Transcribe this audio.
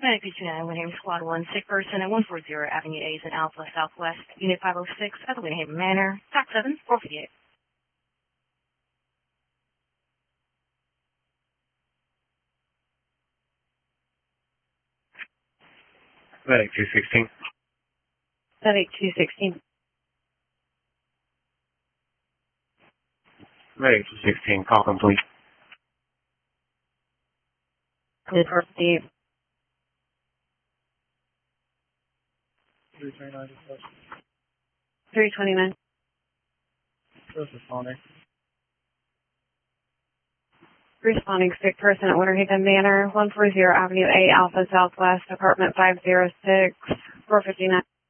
Medic 229, Winhaven Squad 1, sick person at 140 Avenue A's in Alpha Southwest, Unit 506 at the Winhaven Manor, TOC 7, 458. Medic 216. Medic 216. Medic 216, call complete. Good for Steve. 329. 329. Who's responding? Responding sick person at Winterhaven Manor, 140 Avenue A, Alpha Southwest, apartment 506, 459.